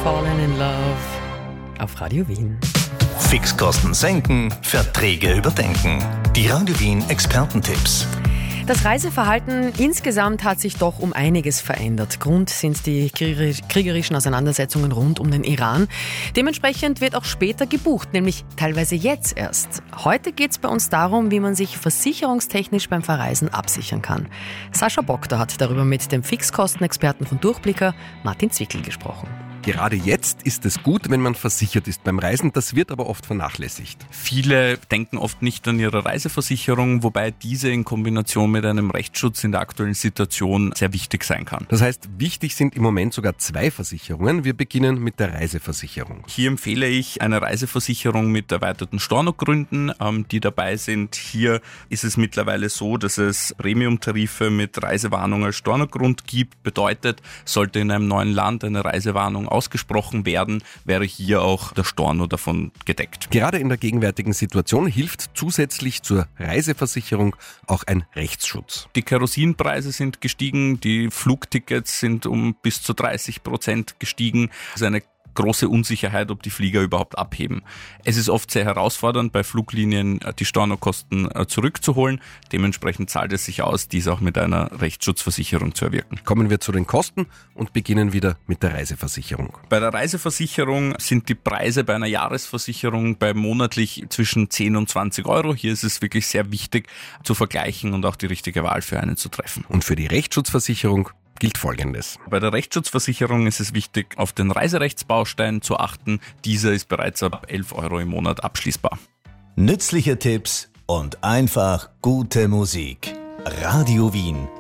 Fallen in Love auf Radio Wien. Fixkosten senken, Verträge überdenken. Die Radio Wien Expertentipps. Das Reiseverhalten insgesamt hat sich doch um einiges verändert. Grund sind die kriegerischen Auseinandersetzungen rund um den Iran. Dementsprechend wird auch später gebucht, nämlich teilweise jetzt erst. Heute geht es bei uns darum, wie man sich versicherungstechnisch beim Verreisen absichern kann. Sascha Bogda hat darüber mit dem Fixkostenexperten von Durchblicker, Martin Zwickel, gesprochen. Gerade jetzt ist es gut, wenn man versichert ist beim Reisen, das wird aber oft vernachlässigt. Viele denken oft nicht an ihre Reiseversicherung, wobei diese in Kombination mit einem Rechtsschutz in der aktuellen Situation sehr wichtig sein kann. Das heißt, wichtig sind im Moment sogar 2 Versicherungen. Wir beginnen mit der Reiseversicherung. Hier empfehle ich eine Reiseversicherung mit erweiterten Stornogründen, die dabei sind. Hier ist es mittlerweile so, dass es Premium-Tarife mit Reisewarnung als Stornogrund gibt. Bedeutet, sollte in einem neuen Land eine Reisewarnung ausgesprochen werden, wäre hier auch der Storno davon gedeckt. Gerade in der gegenwärtigen Situation hilft zusätzlich zur Reiseversicherung auch ein Rechtsschutz. Die Kerosinpreise sind gestiegen, die Flugtickets sind um bis zu 30% gestiegen. Das ist eine große Unsicherheit, ob die Flieger überhaupt abheben. Es ist oft sehr herausfordernd, bei Fluglinien die Stornokosten zurückzuholen. Dementsprechend zahlt es sich aus, dies auch mit einer Rechtsschutzversicherung zu erwirken. Kommen wir zu den Kosten und beginnen wieder mit der Reiseversicherung. Bei der Reiseversicherung sind die Preise bei einer Jahresversicherung bei monatlich zwischen 10 und 20 Euro. Hier ist es wirklich sehr wichtig zu vergleichen und auch die richtige Wahl für einen zu treffen. Und für die Rechtsschutzversicherung gilt Folgendes. Bei der Rechtsschutzversicherung ist es wichtig, auf den Reiserechtsbaustein zu achten. Dieser ist bereits ab 11 Euro im Monat abschließbar. Nützliche Tipps und einfach gute Musik. Radio Wien